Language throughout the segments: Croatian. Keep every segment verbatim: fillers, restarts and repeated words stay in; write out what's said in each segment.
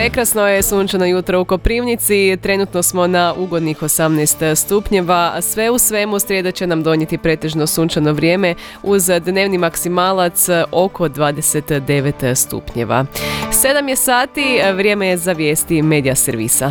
Prekrasno je sunčano jutro u Koprivnici, trenutno smo na ugodnih osamnaest stupnjeva, sve u svemu srijeda će nam donijeti pretežno sunčano vrijeme uz dnevni maksimalac oko dvadeset devet stupnjeva. sedam je sati, vrijeme je za vijesti Medija servisa.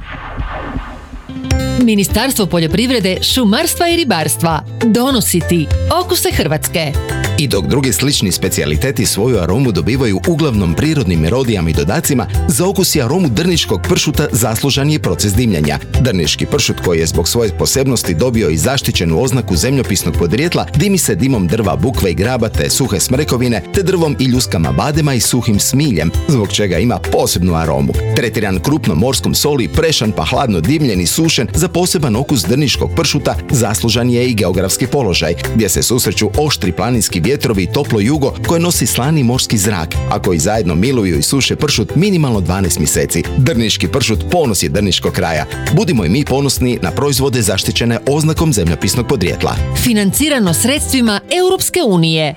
Ministarstvo poljoprivrede, šumarstva i ribarstva donosi ti okuse Hrvatske. I dok drugi slični specijaliteti svoju aromu dobivaju uglavnom prirodnim erodijama i dodacima, za okus i aromu drniškog pršuta zaslužan je proces dimljenja. Drniški pršut, koji je zbog svoje posebnosti dobio i zaštićenu oznaku zemljopisnog podrijetla, dimi se dimom drva bukve i graba te suhe smrekovine, te drvom i ljuskama badema i suhim smiljem, zbog čega ima posebnu aromu. Tretiran krupnom morskom soli, prešan pa hladno dimljen i sušen, za poseban okus drniškog pršuta zaslužan je i geografski položaj, gdje se susreću oštri planinski vjetrovi i toplo jugo koje nosi slani morski zrak, a koji zajedno miluju i suše pršut minimalno dvanaest mjeseci. Drniški pršut ponos je drniškog kraja. Budimo i mi ponosni na proizvode zaštićene oznakom zemljopisnog podrijetla. Financirano sredstvima Europske unije.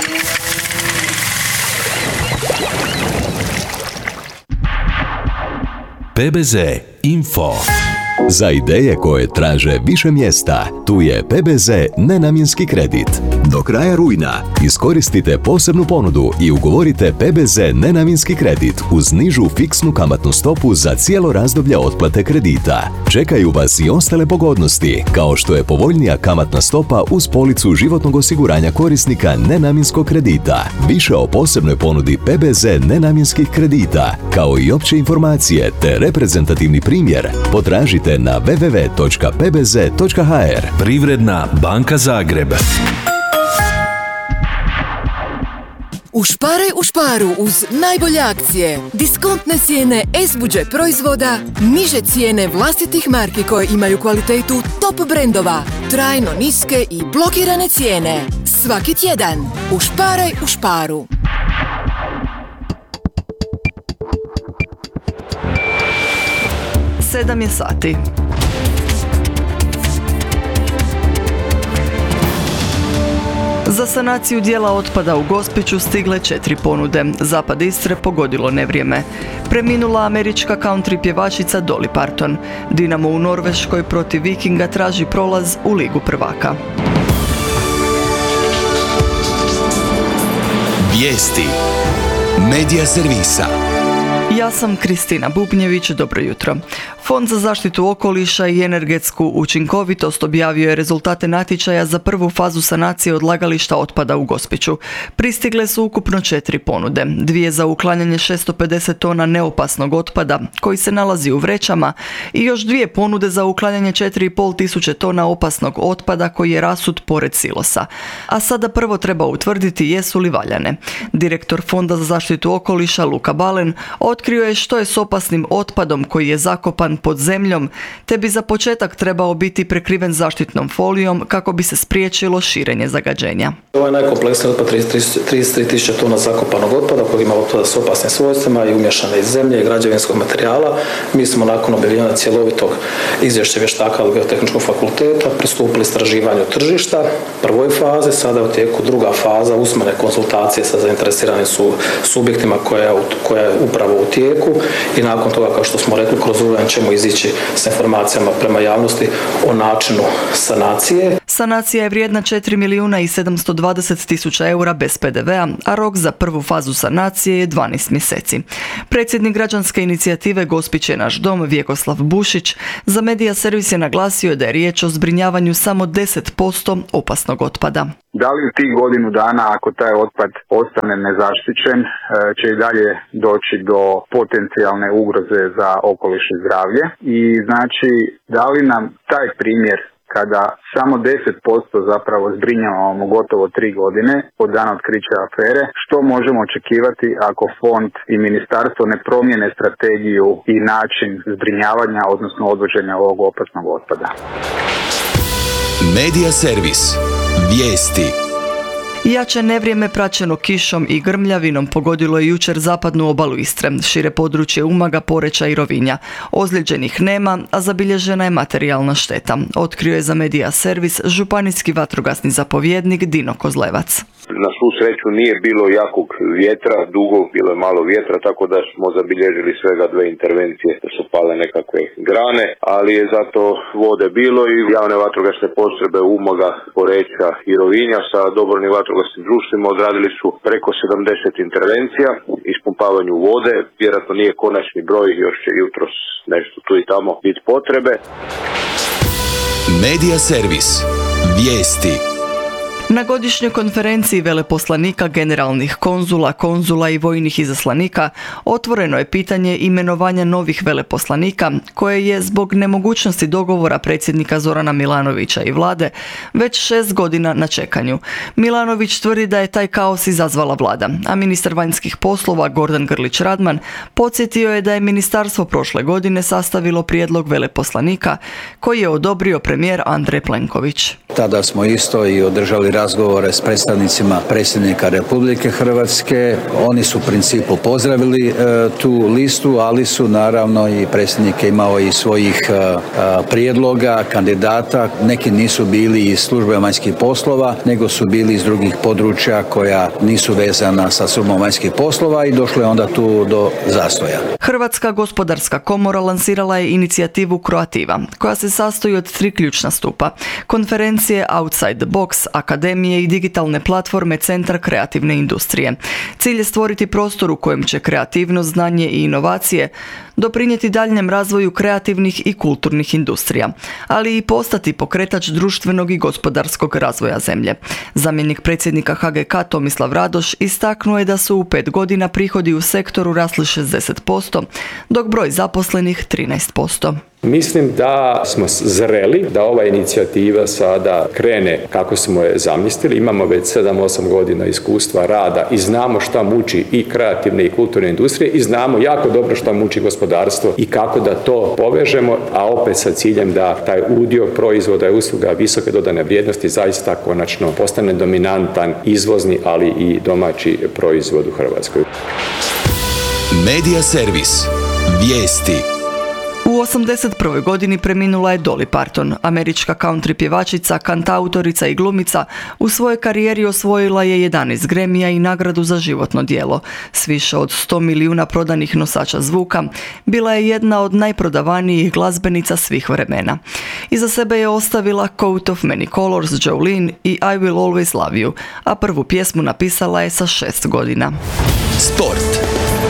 P B Z Info. Za ideje koje traže više mjesta, tu je P B Z nenamjenski kredit. Do kraja rujna iskoristite posebnu ponudu i ugovorite P B Z nenamjenski kredit uz nižu fiksnu kamatnu stopu za cijelo razdoblje otplate kredita. Čekaju vas i ostale pogodnosti, kao što je povoljnija kamatna stopa uz policu životnog osiguranja korisnika nenamjenskog kredita. Više o posebnoj ponudi P B Z nenamjenskih kredita, kao i opće informacije te reprezentativni primjer, potražite na w w w točka p b z točka h r. Privredna banka Zagreb. Ušparaj u šparu uz najbolje akcije, diskontne cijene S budžet proizvoda, niže cijene vlastitih marki koje imaju kvalitetu top brendova, trajno niske i blokirane cijene. Svaki tjedan ušparaj u šparu. Sedam je sati. Za sanaciju dijela otpada u Gospiću stigle četiri ponude. Zapad Istre pogodilo nevrijeme. Preminula američka country pjevačica Dolly Parton. Dinamo u Norveškoj protiv Vikinga traži prolaz u Ligu prvaka. Vijesti Medija servisa. Ja sam Kristina Bubnjević, dobro jutro. Fond za zaštitu okoliša i energetsku učinkovitost objavio je rezultate natječaja za prvu fazu sanacije odlagališta otpada u Gospiću. Pristigle su ukupno četiri ponude, dvije za uklanjanje šesto pedeset tona neopasnog otpada koji se nalazi u vrećama i još dvije ponude za uklanjanje četiri i pol tisuće tona opasnog otpada koji je rasut pored silosa. A sada prvo treba utvrditi jesu li valjane. Direktor Fonda za zaštitu okoliša Luka Balen otkrio je što je s opasnim otpadom koji je zakopan pod zemljom, te bi za početak trebao biti prekriven zaštitnom folijom kako bi se spriječilo širenje zagađenja. Ovo je najkompleksniji otpad, trideset tri tisuće tona zakopanog otpada koji ima otpada s opasnim svojstvima i umješane iz zemlje i građevinskog materijala. Mi smo nakon objavljivanja cjelovitog izvješća vještaka Geotehničkog fakulteta pristupili istraživanju tržišta prvoj faze, sada je u tijeku druga faza usmene konsultacije sa zainteresiranim su subjektima koja, koja je upravo u tijeku i nakon toga, kao što smo rekli, kroz rujan ćemo izići s informacijama prema javnosti o načinu sanacije. Sanacija je vrijedna četiri milijuna i sedamsto dvadeset tisuća eura bez pe de vea, a rok za prvu fazu sanacije je dvanaest mjeseci. Predsjednik građanske inicijative Gospić je naš dom, Vjekoslav Bušić, za Medija servis je naglasio da je riječ o zbrinjavanju samo deset posto opasnog otpada. Da li u tih godinu dana, ako taj otpad ostane nezaštićen, će i dalje doći do potencijalne ugroze za okoliš i zdravlje? I znači, da li nam taj primjer kada samo deset posto zapravo zbrinjavamo gotovo tri godine od dana otkrića afere, što možemo očekivati ako fond i ministarstvo ne promijene strategiju i način zbrinjavanja, odnosno odvoženja ovog opasnog otpada? Medija servis. Vijesti. Jače nevrijeme praćeno kišom i grmljavinom pogodilo je jučer zapadnu obalu Istre, šire područje Umaga, Poreča i Rovinja. Ozlijeđenih nema, a zabilježena je materijalna šteta. Otkrio je za Medija servis županijski vatrogasni zapovjednik Dino Kozlevac. Na svu sreću nije bilo jakog vjetra, dugo bilo je malo vjetra, tako da smo zabilježili svega dve intervencije da su pale nekakve grane, ali je zato vode bilo i javne vatrogasne postrojbe Umaga, Poreča i Rovinja sa dobrovoljnim vatrogasnim društvima odradili su preko sedamdeset intervencija ispumpavanju vode. Vjerojatno nije konačni broj, još će jutros nešto tu i tamo biti potrebe. Media servis. Vijesti. Na godišnjoj konferenciji veleposlanika, generalnih konzula, konzula i vojnih izaslanika otvoreno je pitanje imenovanja novih veleposlanika koje je zbog nemogućnosti dogovora predsjednika Zorana Milanovića i vlade već šest godina na čekanju. Milanović tvrdi da je taj kaos izazvala vlada, a ministar vanjskih poslova Gordan Grlić Radman podsjetio je da je ministarstvo prošle godine sastavilo prijedlog veleposlanika koji je odobrio premijer Andrej Plenković. Tada smo isto i održali razgovore s predstavnicima predsjednika Republike Hrvatske. Oni su u principu pozdravili e, tu listu, ali su naravno i predsjednik je imao i svojih e, prijedloga, kandidata. Neki nisu bili iz službe vanjskih poslova, nego su bili iz drugih područja koja nisu vezana sa službom vanjskih poslova i došlo je onda tu do zastoja. Hrvatska gospodarska komora lansirala je inicijativu Croativa, koja se sastoji od tri ključna stupa. Konferencije Outside the Box, akademije i digitalne platforme Centar kreativne industrije. Cilj je stvoriti prostor u kojem će kreativnost, znanje i inovacije doprinijeti daljnjem razvoju kreativnih i kulturnih industrija, ali i postati pokretač društvenog i gospodarskog razvoja zemlje. Zamjenik predsjednika H G K Tomislav Radoš istaknuo je da su u pet godina prihodi u sektoru rasli šezdeset posto, dok broj zaposlenih trinaest posto. Mislim da smo zreli, da ova inicijativa sada krene kako smo je zamislili. Imamo već sedam osam godina iskustva rada i znamo šta muči i kreativne i kulturne industrije i znamo jako dobro šta muči gospodarstvo i kako da to povežemo, a opet sa ciljem da taj udio proizvoda i usluga visoke dodane vrijednosti zaista konačno postane dominantan izvozni, ali i domaći proizvod u Hrvatskoj. Media servis. Vijesti. U osamdeset prvoj godini preminula je Dolly Parton, američka country pjevačica, kantautorica i glumica. U svojoj karijeri osvojila je jedanaest Gramija i nagradu za životno djelo. S više od sto milijuna prodanih nosača zvuka, bila je jedna od najprodavanijih glazbenica svih vremena. Iza sebe je ostavila Coat of Many Colors, Jolene i I Will Always Love You, a prvu pjesmu napisala je sa šest godina. Sport.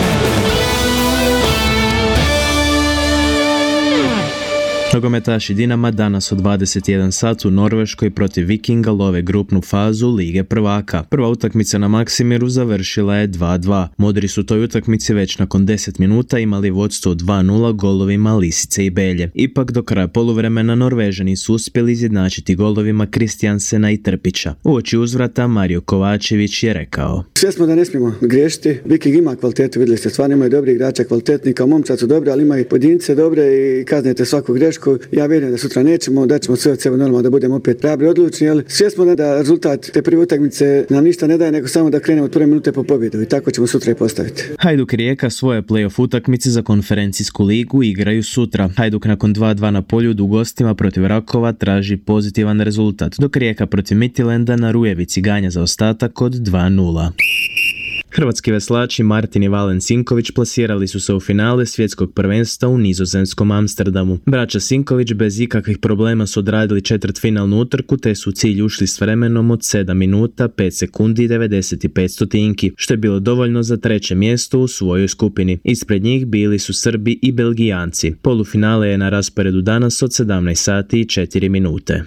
Nogometaši Dinama danas u dvadeset jedan sat u Norveškoj protiv Vikinga love grupnu fazu Lige prvaka. Prva utakmica na Maksimiru završila je dva dva. Modri su toj utakmici već nakon deset minuta imali vodstvo dva nula golovima Lisice i Belje. Ipak do kraja poluvremena Norvežani su uspjeli izjednačiti golovima Kristijansena i Trpića. Uoči uzvrata Mario Kovačević je rekao: Sve smo da ne smijemo griješiti. Viking ima kvalitetu, vidjeli ste, stvarno imaju dobri igrača, kvalitetni, kao momčad su dobri, ali imaju pojedince dobre i kaznete svaku grešku. Ja vjerujem da sutra nećemo, da ćemo sve od sebe normalno da budemo opet hrabri, odlučni, ali svjesno da rezultat te prve utakmice nam ništa ne daje, nego samo da krenemo od prve minute po pobjedu i tako ćemo sutra i postaviti. Hajduk i Rijeka svoje play-off utakmice za konferencijsku ligu igraju sutra. Hajduk nakon dva dva na Poljudu u gostima protiv Rakova traži pozitivan rezultat, dok Rijeka protiv Midtjylanda na Rujevici ganja za ostatak od dva nula. Hrvatski veslači Martin i Valen Sinković plasirali su se u finale svjetskog prvenstva u nizozemskom Amsterdamu. Braća Sinković bez ikakvih problema su odradili četvrtfinalnu utrku te su u cilj ušli s vremenom od sedam minuta, pet sekundi i devedeset pet stotinki, što je bilo dovoljno za treće mjesto u svojoj skupini. Ispred njih bili su Srbi i Belgijanci. Polufinale je na rasporedu danas od sedamnaest sati i četiri minute.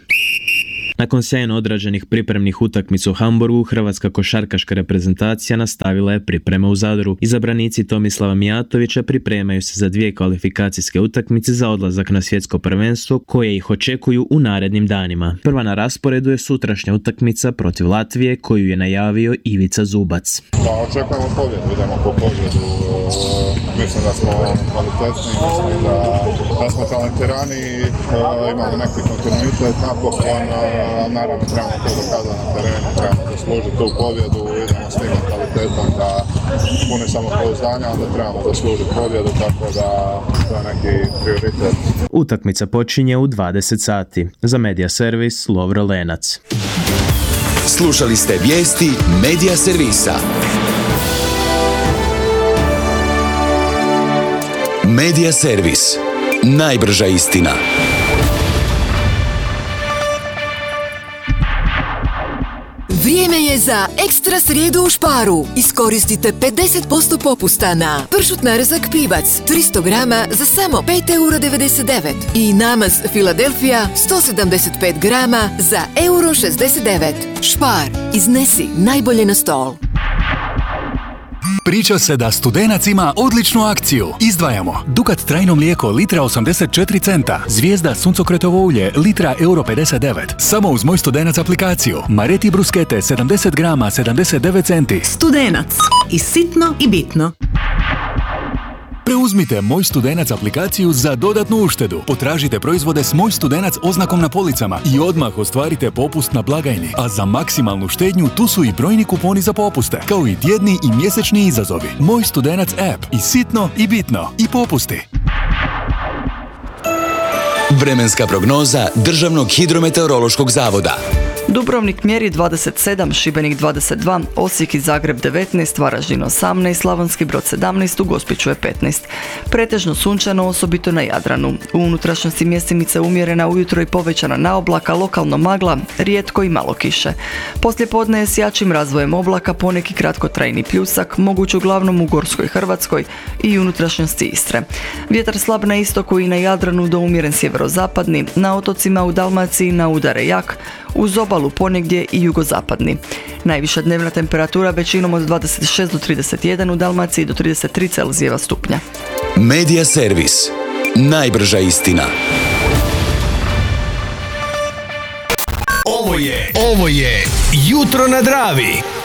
Nakon sjajno odrađenih pripremnih utakmica u Hamburgu, hrvatska košarkaška reprezentacija nastavila je pripreme u Zadru. Izabranici Tomislava Mijatovića pripremaju se za dvije kvalifikacijske utakmice za odlazak na svjetsko prvenstvo koje ih očekuju u narednim danima. Prva na rasporedu je sutrašnja utakmica protiv Latvije koju je najavio Ivica Zubac. Da, očekujemo pobjedu, idemo po pobjedu. Mislim da smo kvalitetni, mislim da, da smo talentirani, imamo neki kontinuitet napokon. Naravno, trebamo to dokazati na terenu, trebamo zaslužiti tu pobjedu, idemo s tim mentalitetom da puni samopouzdanja, onda trebamo zaslužiti pobjedu, tako da to je neki prioritet. Utakmica počinje u dvadeset sati. Za Media servis Lovro Lenac. Slušali ste vijesti Medija servisa. Medija servis. Najbrža istina. Vrijeme je za ekstra srijedu u Sparu. Iskoristite pedeset posto popusta na pršut narezak pivac tristo grama za samo pet eura devedeset devet i namaz Filadelfija sto sedamdeset pet grama za euro šezdeset devet. Spar, iznesi najbolje na stol. Priča se da Studenac ima odličnu akciju. Izdvajamo Dukat trajno mlijeko litra osamdeset četiri centa, Zvijezda suncokretovo ulje litra euro pedeset devet. Samo uz Moj Studenac aplikaciju. Mareti bruskete sedamdeset grama sedamdeset devet centi. Studenac. I sitno i bitno. Preuzmite Moj Studenac aplikaciju za dodatnu uštedu. Potražite proizvode s Moj Studenac oznakom na policama i odmah ostvarite popust na blagajni. A za maksimalnu štednju tu su i brojni kuponi za popuste, kao i tjedni i mjesečni izazovi. Moj Studenac app. I sitno i bitno. I popusti. Vremenska prognoza Državnog hidrometeorološkog zavoda. Dubrovnik mjeri dvadeset sedam, Šibenik dvadeset dva, Osijek i Zagreb devetnaest, Varaždin osamnaest, Slavonski Brod sedamnaest, u Gospiću je petnaest. Pretežno sunčano, osobito na Jadranu. U unutrašnjosti mjestimice umjerena ujutro i povećana na oblaka, lokalno magla, rijetko i malo kiše. Poslijepodne je s jačim razvojem oblaka, poneki kratkotrajni pljusak, moguć uglavnom u Gorskoj Hrvatskoj i unutrašnjosti Istre. Vjetar slab na istoku i na Jadranu do umjeren sjeverozapadni, na otocima u Dalmaciji na udare jak, uz obalu ponegdje i jugozapadni. Najviša dnevna temperatura većinom od dvadeset šest do trideset jedan, u Dalmaciji do trideset tri Celzijeva stupnja. Medija servis. Najbrža istina. Ovo je, ovo je Jutro na Dravi.